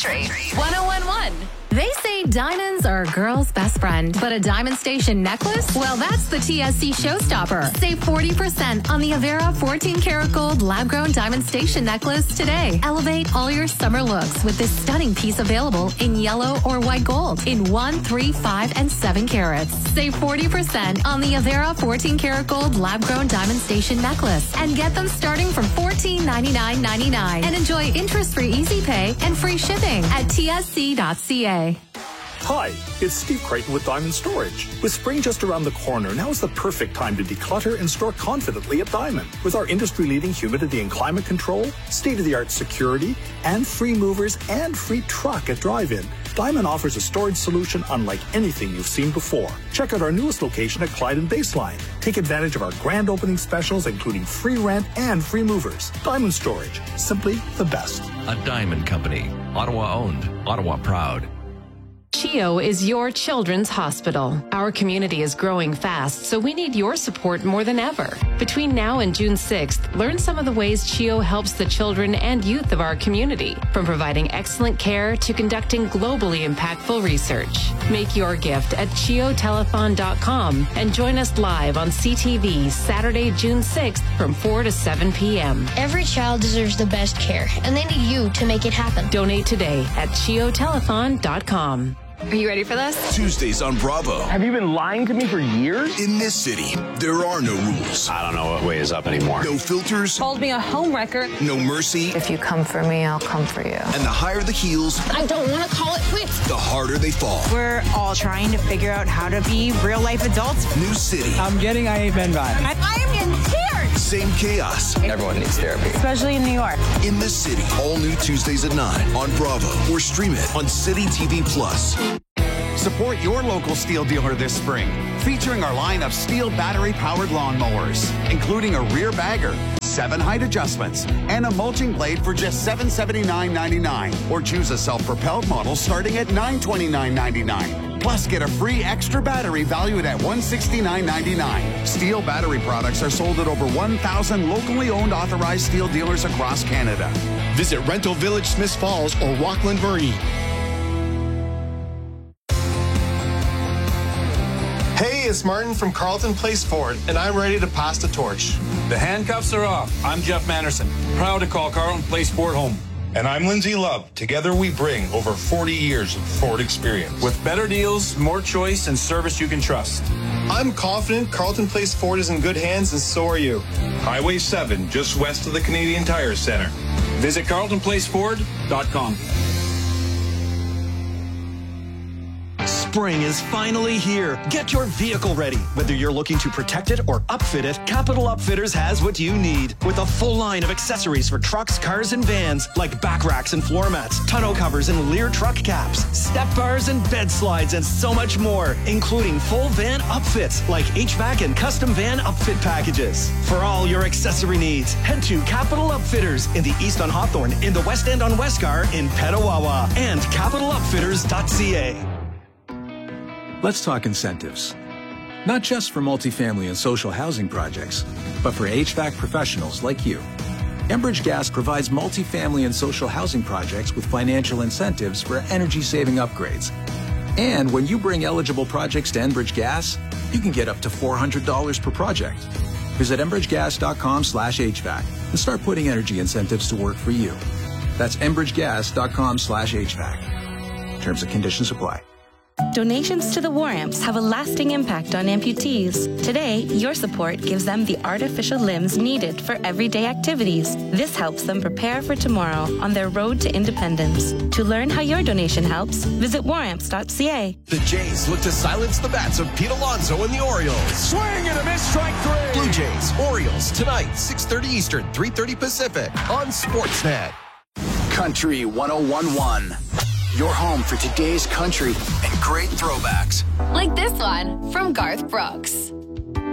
Country 101.1. They say diamonds are a girl's best friend, but a Diamond Station necklace? Well, that's the TSC showstopper. Save 40% on the Avera 14-karat gold lab-grown Diamond Station necklace today. Elevate all your summer looks with this stunning piece available in yellow or white gold in 1, 3, 5, and 7 carats. Save 40% on the Avera 14-karat gold lab-grown Diamond Station necklace and get them starting from $1499.99 and enjoy interest-free easy pay and free shipping at tsc.ca. Hi, it's Steve Creighton with Diamond Storage. With spring just around the corner, now is the perfect time to declutter and store confidently at Diamond. With our industry-leading humidity and climate control, state-of-the-art security, and free movers and free truck at drive-in, Diamond offers a storage solution unlike anything you've seen before. Check out our newest location at Clyde and Baseline. Take advantage of our grand opening specials, including free rent and free movers. Diamond Storage, simply the best. A Diamond Company. Ottawa owned, Ottawa proud. CHEO is your children's hospital. Our community is growing fast, so we need your support more than ever. Between now and June 6th, learn some of the ways CHEO helps the children and youth of our community, from providing excellent care to conducting globally impactful research. Make your gift at CHEOtelethon.com and join us live on CTV Saturday, June 6th from 4 to 7 p.m. Every child deserves the best care, and they need you to make it happen. Donate today at CHEOtelethon.com. Are you ready for this? Tuesdays on Bravo. Have you been lying to me for years? In this city, there are no rules. I don't know what way is up anymore. No filters. Called me a homewrecker. No mercy. If you come for me, I'll come for you. And the higher the heels, I don't want to call it quits. the harder they fall. We're all trying to figure out how to be real-life adults. New city. I'm getting I Ain't Been vibe. I am in tears. Same chaos. Everyone needs therapy. Especially in New York. In this city. All new Tuesdays at 9 on Bravo. Or stream it on City TV Plus. Support your local Steel dealer this spring, featuring our line of Steel battery-powered lawnmowers, including a rear bagger, 7 height adjustments, and a mulching blade for just $779.99. Or choose a self-propelled model starting at $929.99. Plus, get a free extra battery valued at $169.99. Steel battery products are sold at over 1,000 locally owned authorized Steel dealers across Canada. Visit Rental Village, Smiths Falls, or Rockland Marine. Hey, it's Martin from Carleton Place Ford, and I'm ready to pass the torch. The handcuffs are off. I'm Jeff Manderson, proud to call Carleton Place Ford home. And I'm Lindsay Love. Together we bring over 40 years of Ford experience. With better deals, more choice, and service you can trust. I'm confident Carleton Place Ford is in good hands, and so are you. Highway 7, just west of the Canadian Tire Center. Visit CarletonPlaceFord.com. Spring is finally here. Get your vehicle ready. Whether you're looking to protect it or upfit it, Capital Upfitters has what you need. With a full line of accessories for trucks, cars, and vans, like back racks and floor mats, tonneau covers and Lear truck caps, step bars and bed slides, and so much more, including full van upfits like HVAC and custom van upfit packages. For all your accessory needs, head to Capital Upfitters in the East on Hawthorne, in the West End on Westgar, in Petawawa, and capitalupfitters.ca. Let's talk incentives. Not just for multifamily and social housing projects, but for HVAC professionals like you. Enbridge Gas provides multifamily and social housing projects with financial incentives for energy-saving upgrades. And when you bring eligible projects to Enbridge Gas, you can get up to $400 per project. Visit enbridgegas.com/HVAC and start putting energy incentives to work for you. That's enbridgegas.com/HVAC. Terms and conditions apply. Donations to the War Amps have a lasting impact on amputees. Today, your support gives them the artificial limbs needed for everyday activities. This helps them prepare for tomorrow on their road to independence. To learn how your donation helps, visit waramps.ca. The Jays look to silence the bats of Pete Alonso and the Orioles. Swing and a miss, strike 3. Blue Jays, Orioles, tonight, 6:30 Eastern, 3:30 Pacific, on Sportsnet. Country 101.1. Your home for today's country and great throwbacks. Like this one from Garth Brooks.